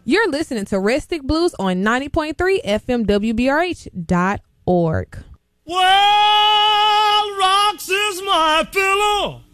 You're listening to Rustic Blues on 90.3 FM WBRH.org. Well, rocks is my pillow.